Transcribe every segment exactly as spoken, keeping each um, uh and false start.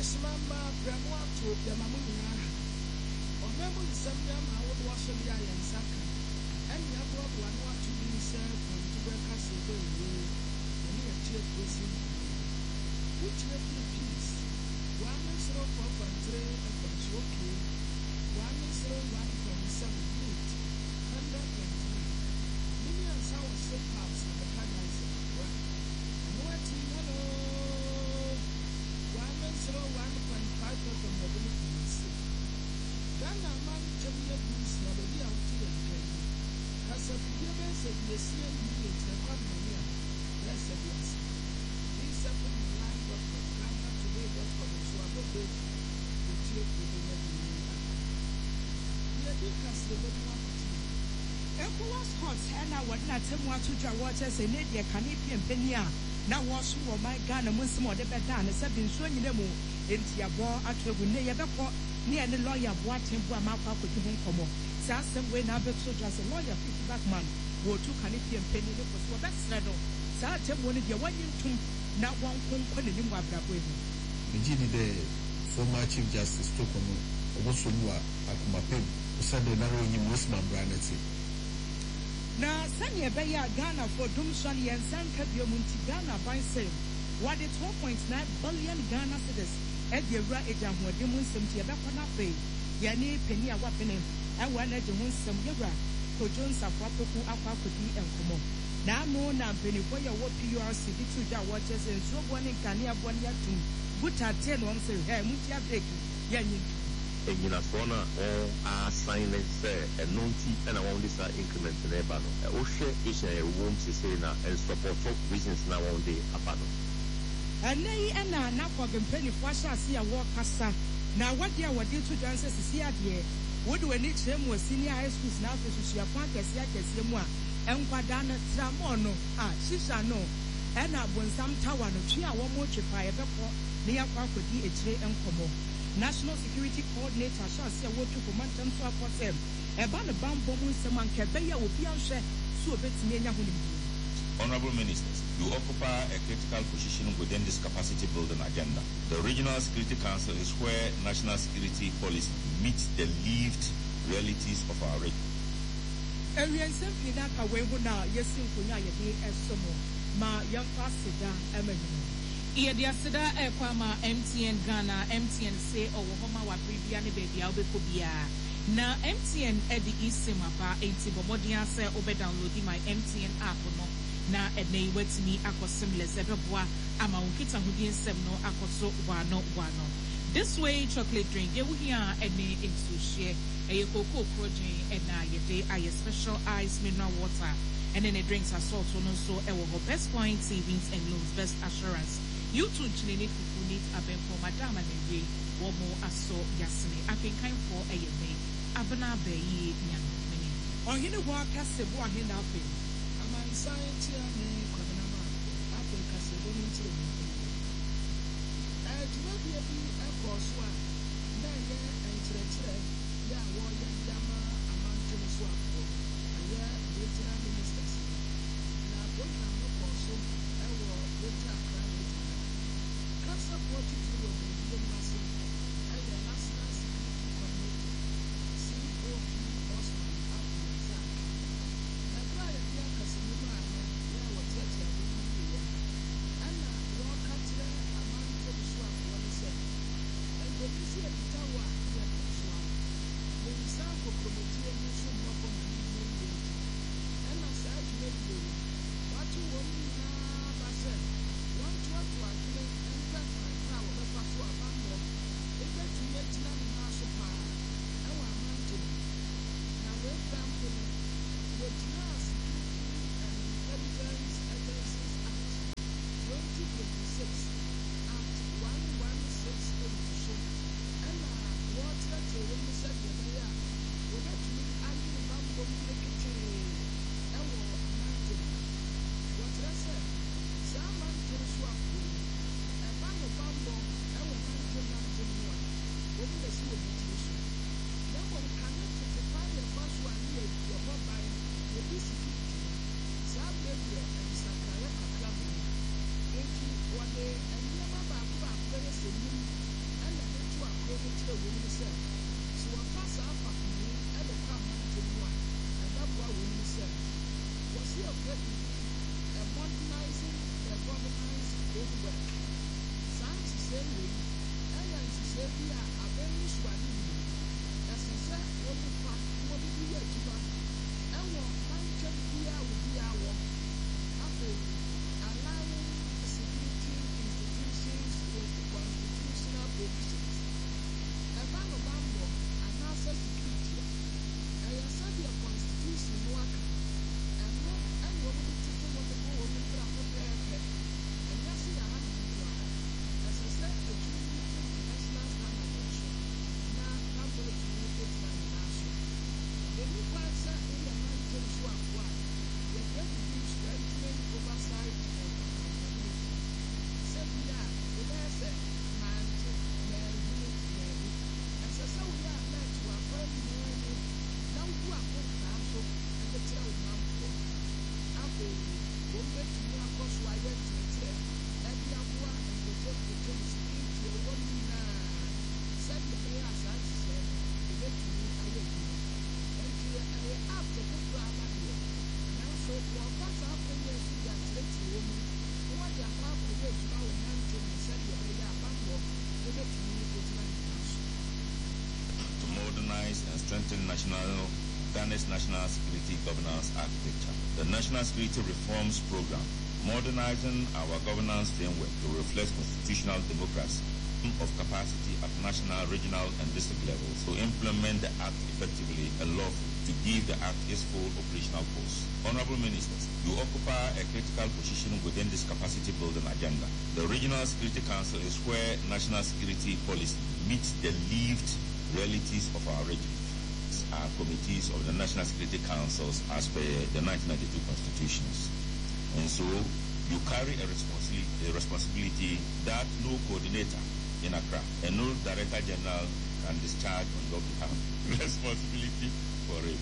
Yes, Mamma, Grandma, to the Mamma. Or Mamma, some young, I would wash the eye and saka. And the other one want to be served from to break us away. And he a check was in. Which will be peace. One is row for three and from Shoki. One is row one from seven feet. Hundred and three. Millions our sick house and the paradise of the world. And what you know? One is row one point five from the village. Ghana man, Jamia Goose, nobody out here. As a beginner said, the C N U is a company. Yes, yes. This is a line of Ghana today, that's for the Swabo Bay. The chief will be letting me out. The Adikas, the body of the team. Echoes hot, and I would not tell what to draw waters and Nadia Canadian Penia. Now, was for my Ghana Muslim or the Bedan, has been showing them into your war at the Winneya near the lawyer, what him for my papa could do come on. Some way now, but soldiers, a lawyer, fifty back man, who took Canadian penny for so that's not all. Sarah wanted your one to now one company in Wabra. Indeed, the former Chief Justice Tokono, also Akumape, who said the narrow in Westman Branity. Now, Sanya Baya Ghana for Dumshani and San Kabio Munti Ghana by sale. What is one point nine billion Ghana citizens at the right age who are demons and Tiabapana Bay. Yani Penia Wapening. I wanted to win some yoga. Cojones of Wapoku Aquakudi and Como. Now, no, now, Benifoya, what P R C, the two watches and so one in Kania Bonyatu. But at ten once a hair, Mutia Beki, Yanin. And you know, all our silence and non tea and I want this increment in Ebano. Oshe is a womb to say now and support reasons now on the Abano. And nay, and now for the penny for see a walk cassa. Now, what dear, what did two dances to see at here? What do we need him was senior high schools now to see a point as yet as him one? And Quadana Tramono, ah, Shisha no. And I want some tower no tree, I won't watch if I ever for near Quakudi a tree and Como. National Security Coordinator shall say what to command them to for them. A band of bamboo, someone can pay your opium share, so bet me. Honorable Ministers, you occupy a critical position within this capacity building agenda. The Regional Security Council is where national security policy meets the lived realities of our region. Every simply that away now, yes, you can as some ma young Pasida, Emily. Iya dia seda ekwama M T N Ghana, M T N say owo homa wa previani baby a obeko bia. Na M T N e di isimapa enti bomodian say obe download my M T N app no. Na edne wetimi akosim lezebeboa ama unkita hudi nsem no akoso wano wano. This way chocolate drink ye wuhia edne into share eye koko projin ena yede aye special ice mineral water and then it drinks assault on so ewo best point savings and loans best assurance. You too chini fufu need aben for madam and ye womo aso yasne akenkan for eye me abana be yi nyano meni. Ohine wa kase bo ahine afi. Science and Quadanama, Africa, seventy. And maybe a bit of course one. Then, and Tretre, yeah, Warrior Yama, a mountain swap, and yeah, veteran ministers. Now, what I'm not also, I will later cry. Cancer forty two of the massive, and the national security committee, C O P Osman Abdulazak. And Brian Yakas. Six, Act one one six eight, and square saa nhyehyɛ wei ɛyɛ nhyehyɛ bi a abɛn so ade yi ɛsɛ sɛ wɔn fa wɔn de yɛ adwuma ɛwɔ mankyɛn bi a obi awɔ afei aligning security institutions with constitutional provisions ɛba no bambɔ anaasɛ security ɛyɛ sɛdeɛ constitution no aka ɛno ɛna wɔn de tete wɔn de kɔ wɔn mpira pɛpɛɛpɛ ɛnyɛ sɛ yɛ ha nketewa ɛsɛ sɛ adwuma yi international standard nso na bambɔ adwuma yi gyina ne nan so ɛmu kwan sɛ ɛyɛ mankyɛn so afo a yɛde abubu strengthening oversight and accountability sɛbi a wɔbɛyɛ sɛ mante na ɛhunu na ɛhu ɛsɛ sɛ wɔyɛ alert wɔ akɔ nyinaa mu na wogu akontaa so ɛbɛkyerɛ wo mamfoɔ afei wɔn bɛtumi akɔ so ayɛ nkyerɛkyerɛ ɛde aboa nkotɔnkotɔm security ɛwɔ mu nyinaa sɛdeɛ ɛbɛyɛ asaa nhyehyɛ no ɛbɛtumi ayɛ adwuma ɛnti ɛyɛ app foforɔ aba deɛ nanso wɔfa saa akɔnyɛ so de akyerɛkyerɛ wɔ mu na wɔde akɔ akɔyɛ adwuma wɔ mante mu sɛdeɛ ɛbɛyɛ abanbɔ ɛbɛtumi ɛgyina ne nan so. To modernize and strengthen national Ghana's national security governance architecture. The National Security Reforms Program, modernizing our governance framework to reflect constitutional democracy of capacity at national, regional, and district levels to implement the Act effectively and lawfully to give the Act its full operational force. Honorable Ministers, you occupy a critical position within this capacity building agenda. The Regional Security Council is where national security policy meets the lived realities of our region. Are committees of the National Security Councils as per the nineteen ninety-two constitutions. And so you carry a responsibility, a responsibility that no coordinator in Accra and no Director General can discharge on your behalf. Responsibility for it.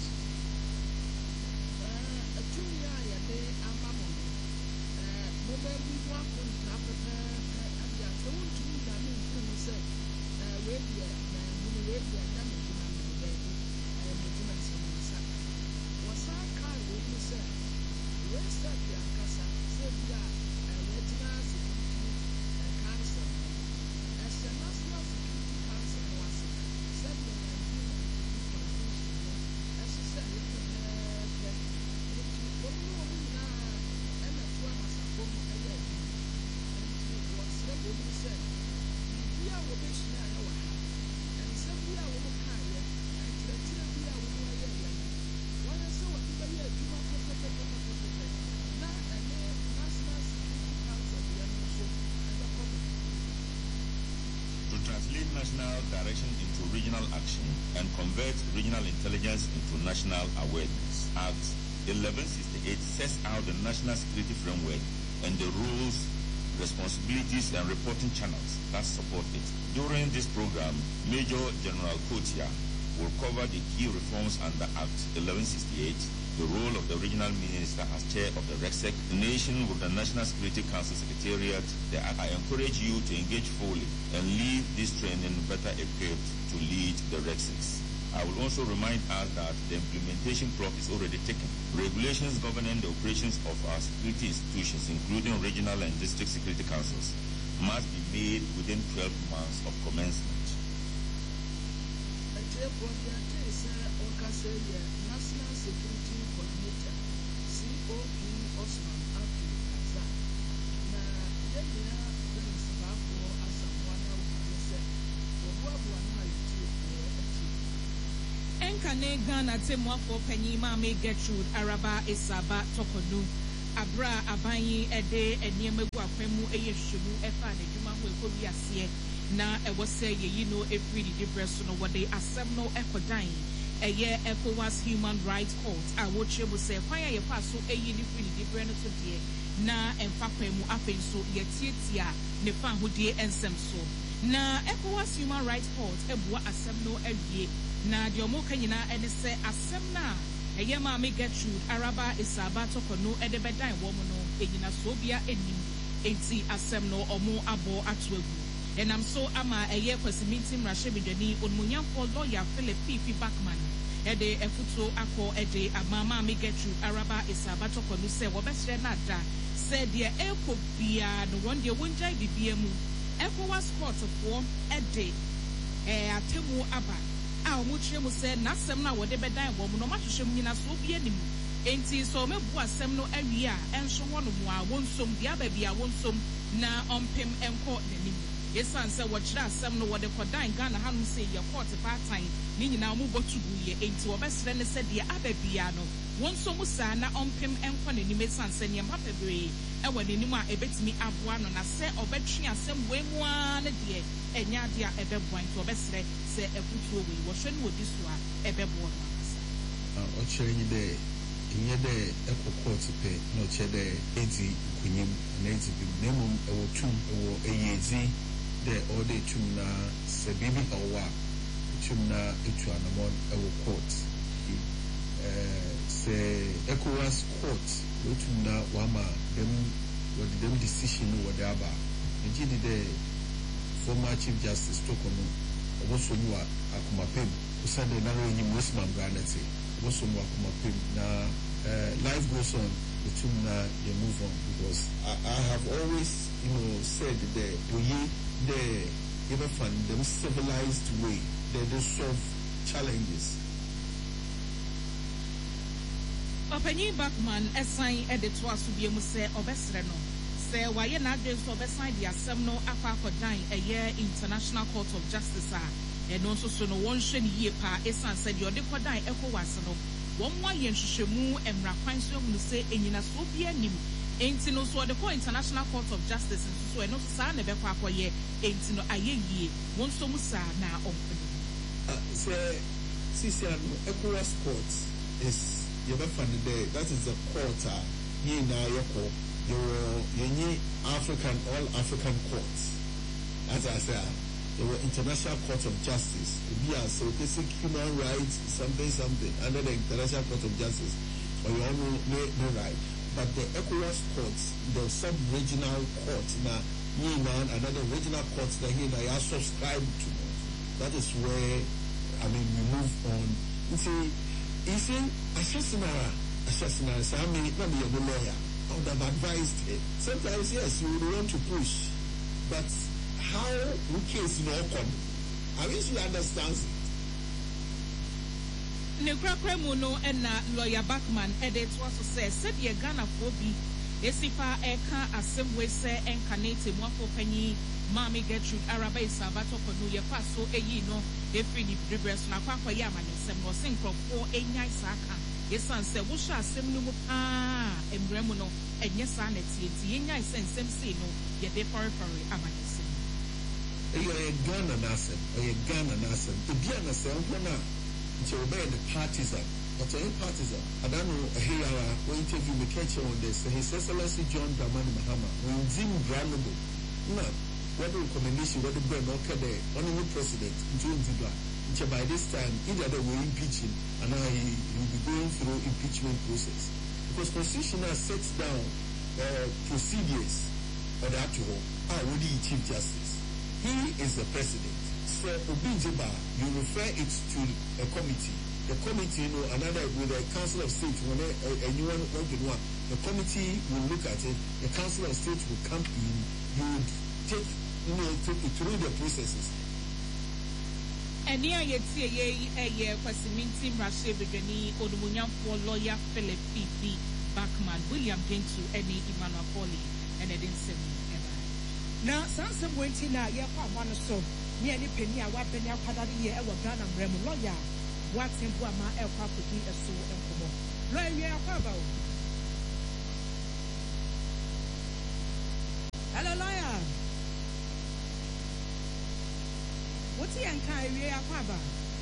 Translate national direction into regional action and convert regional intelligence into national awareness. Act eleven sixty-eight sets out the national security framework and the rules, responsibilities, and reporting channels that support it. During this program, Major General Kotia will cover the key reforms under Act eleven sixty-eight, the role of the regional minister as chair of the RECSEC, in nation with the National Security Council Secretariat. I encourage you to engage fully and leave this training better equipped to lead the RECSECs. I will also remind us that the implementation clock is already taken. Regulations governing the operations of our security institutions, including regional and district security councils, must be made within twelve months of commencement. National Security Coordinator, C O P Osman Abdul Azza. Na yɛnyina Prince Bafo Asamoah na sɛ wɔboaboa no a yɛtie akyi. Ɛnka ne Ghana Temuafo Panyin Maame Gertrude Araba Esaba Tokonu. Abra Abanyi Ede Eniema gu akwan mu ɛyɛ hwehwɛmu ɛfa n'adwuma ho ɛkɔ wiaseɛ na ɛwɔ sɛ yɛyi no ɛfiri ne dibrɛ so no wɔde asɛm no ɛkɔdan ɛyɛ ECOWAS Human Rights Court a wɔkyerɛ mu sɛ kwan a yɛfa so ɛyi ne firi ne dibrɛ no so deɛ na ɛmfa kwan mu afei nso yɛtietia ne fa ahodie nsɛm so na ECOWAS Human Rights Court ɛboa asɛm no awie na deɛ ɔmo ka nyinaa ɛne sɛ asɛm na ɛyɛ Maame Gertrude Araba Esaba Tokonu ɛde bɛdan wɔn no ɛnyina so bia anim enti asɛm no ɔmo abɔ ato agu ɛnam so ama ɛyɛ kwasiminti mmarahyɛbadwani onumunyamfoɔ lawyer Philip P P Backman ɛde ɛfutuo akɔ ɛde amama me Gertrude Araba Esabato kɔnu sɛ wɔbɛsrɛ nada sɛ deɛ ɛkɔ bia no wɔn deɛ wɔngyae bibia mu ECOWAS courtfoɔ ɛde ɛɛ atemu aba a wɔn kyerɛ mu sɛ n'asɛm na wɔde bɛdan wɔn mu na wɔn ahyehyɛ mu nyina so obi anim enti sɛ wɔn abu asɛm no awie a ɛnso hɔ nom a wɔn nsom deɛ aba bia wɔn nsom na ɔmpem ɛnkɔ n'anim esan sɛ wɔkyerɛ asɛm no wɔde kɔdan Ghana hanom sɛ yɛ court paatan ne nyinaa wɔn bɔ tugu yɛ enti wɔbɛsrɛ ne sɛ deɛ aba bia no wɔn nsom saa na ɔmpem ɛnkɔ n'anim esan sɛ nneɛma bebree ɛwɔ n'anim a ebetumi aboa no na sɛ ɔbɛtwe asɛm wɔ mu ara ne deɛ ɛnyɛ adeɛ a ɛbɛboa nti ɔbɛsrɛ sɛ ɛfutuo wei wɔhwɛ no wɔdi so a ɛbɛboa no akasa. ɔkyerɛ nyi dɛ nyɛ dɛ ɛkɔ court pɛ na ɔkyerɛ dɛ edi nkonyam na edi bi na mmom ɛwɔ tum ɛwɔ ɛyɛ edzi dɛ ɔde tum na sɛ biribi ɛwɔ a tum na etu anamɔ ɛwɔ court ɛɛ sɛ ECOWAS court wɔtum na wama dɛm wɔde dɛm decision no wɔde aba egye di dɛ former chief justice toko no ɔbɛso mu a akomapɛm kusa dɛ nara enyim wɔsi ma mbra nɛte ɔbɛso mu akomapɛm na life goes on wɔtum na yɛ move on because I, I have always you know said that oye dɛ yɛbɛfa dɛm civilized way dɛ they solve challenges. Ɔpanyin Bachman ɛsan ɛde to aso bia mu sɛ ɔbɛsrɛ no sɛ wayɛ n'adwene nso ɔbɛsan de asɛm no akɔ akɔdan ɛyɛ International Court of Justice a ɛno nso so no wɔn hwɛ ne yie paa esan sɛ deɛ ɔde kɔdan ECOWAS no wɔn mu ayɛ nhwehwɛmu mmara kwan so ehunu sɛ enyinasoɔ bi anim enti no so ɔde kɔ International Court of Justice nso so ɛno nso saa na ɛbɛkɔ akɔyɛ enti no ayɛ yie wɔn nso mu saa na ɔmpɛ. Sɛ sisi ano ECOWAS court is yɛbɛfa ne dɛ that is the court a yɛn na yɛkɔ yɛwɔ yɛnyi African all African courts as I say yɛwɔ International Court of Justice ebi a sɛ okesi human rights something something under the International Court of Justice ɔyɛ ɔno ne ne right but the ECOWAS courts the sub-regional court na yɛn na another regional court na yɛn na yɛ subscribe to that is where I mean we move on nti. If you assassinara, assassinara, so I mean, not be a lawyer. I would have advised it. Sometimes, yes, you would want to push, but how we case in all come? I wish you understand it. Nekrakra muno and lawyer Bachman edit was to say, said the Ghana phobi, Esifa Eka, Assembly say, and Canate Mwafo Penny, Mammy Gertrude Araba Esabato Kɔnu yɛ fa so eyi no efiri ni bibire so na kwakwa yɛ amanesɛm no ɔsɛ nkurɔfoɔ enya saa ka esan sɛ wohyɛ asɛm no mu paa mmerɛ mu no ɛnyɛ saa na tie tie enya sɛ nsɛm sei no yɛde pɔrepɔre amanesɛm. ɛyɛ Ghana n'asɛm ɛyɛ Ghana n'asɛm ebi a na sɛ nkɔ na nkyɛn ɔbɛyɛ the partisan ɔtɔ yɛ partisan adano ɛheyara wɔn interview mi kɛkyɛ wɔn dɛ sɛ his excellency John Dramani Mahama wɔn di mbra no do na. What recommendation, what the brand, okay, there, on the new president, John Zidua, which by this time, either they will impeach him and now he will be going through impeachment process. Because Constitution sets down uh, procedures for that to hold. Ah, would he Chief Justice? He is the president. So, Obinjeba, you refer it to a committee. The committee, you know, another with the Council of State, when anyone want to know, the committee will look at it, the Council of State will come in, you would take you know, through the processes. And here you see a year for Siminti Rashe Begani, Odumunyam for lawyer Philip P P Bachman, William Gentu, any Emmanuel Foley, and I didn't say ever. Now, Sansa Wentina, Yapa, one so, near the penny, I want Benya Padari, I was Ghana Remo lawyer. What's in Guama, El Paputi, a so and Como. Lawyer Pabo. Hello, lawyer. What's the anchor area Paba?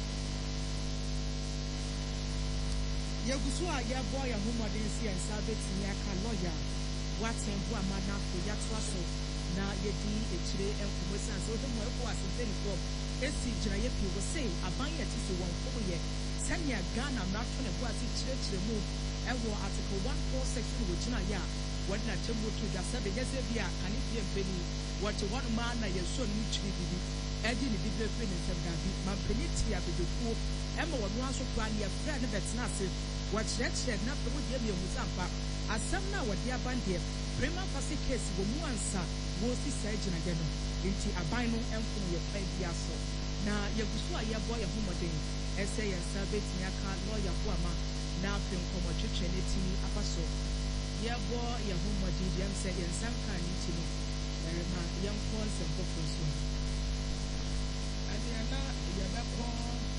Yagusua, ya boy, a home audience and Sabbath Yaka lawyer. What's in Guamana for Yatwaso? Now, ye di a chile and Commerce and so the more was in very good. S C Jayapi was saying, a buyer to one over yet. Sanya Ghana, not on a was in church remove. And war article one four section with Jina Ya. What not to move to the seven years, can it be a penny? wɔte hɔ no maa na yɛsɔ no mu kyiri bibi ɛde ne bibi efi ne nsɛm daabi mampanin ti abedekuo ɛma wɔn ho aso kora ne yɛfrɛ ne bɛtena ase wɔkyerɛkyerɛ na fɛn mu deɛ mi ehu sampa asɛm na wɔde aba deɛ prima fasi case wɔ mu ansa wɔsi saa gyinadeɛ no nti aban no ɛnfom yɛ kwan bi aso na yɛgu so a yɛbɔ yɛn ho mmɔden ɛsɛ yɛn nsa betumi aka lɔɔya ko ama na afei nkɔmɔtwitwi ne ti aba so yɛbɔ yɛn ho mmɔden deɛ sɛ yɛn nsa nka ne ti no ɛrema yɛn kɔ nsɛm foforɔ so ɛdeɛ na yɛbɛkɔ